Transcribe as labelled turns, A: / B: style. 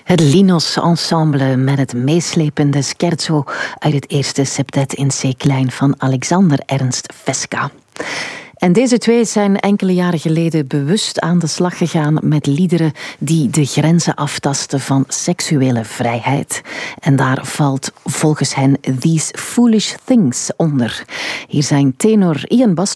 A: Het Linos Ensemble met het meeslepende scherzo uit het eerste septet in C-klein van Alexander Ernst Veska. En deze twee zijn enkele jaren geleden bewust aan de slag gegaan met liederen die de grenzen aftasten van seksuele vrijheid. En daar valt volgens hen These Foolish Things onder. Hier zijn tenor Ian Bast